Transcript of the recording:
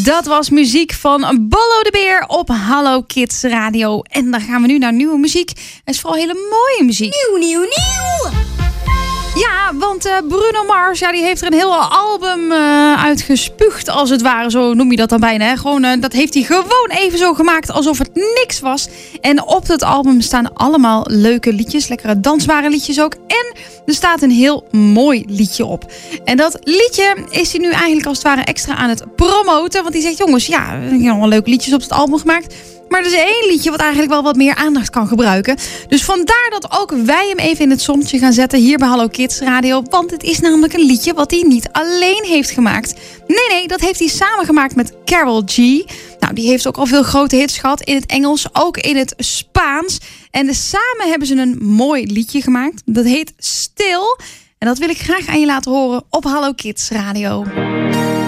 Dat was muziek van Ballo de Beer op Hallo Kids Radio. En dan gaan we nu naar nieuwe muziek. Het is vooral hele mooie muziek. Nieuw. Ja, want Bruno Mars, die heeft er een heel album uitgespuugd, als het ware. Zo noem je dat dan bijna. Hè? Gewoon, dat heeft hij gewoon even zo gemaakt alsof het niks was. En op dat album staan allemaal leuke liedjes. Lekkere dansbare liedjes ook. En er staat een heel mooi liedje op. En dat liedje is hij nu eigenlijk als het ware extra aan het promoten. Want hij zegt, jongens, ja, ik heb allemaal leuke liedjes op het album gemaakt. Maar er is één liedje wat eigenlijk wel wat meer aandacht kan gebruiken. Dus vandaar dat ook wij hem even in het zonnetje gaan zetten hier bij Hallo Kids Radio. Want het is namelijk een liedje wat hij niet alleen heeft gemaakt. Nee, dat heeft hij samen gemaakt met Karol G. Nou, die heeft ook al veel grote hits gehad in het Engels, ook in het Spaans. En samen hebben ze een mooi liedje gemaakt. Dat heet Stil. En dat wil ik graag aan je laten horen op Hallo Kids Radio.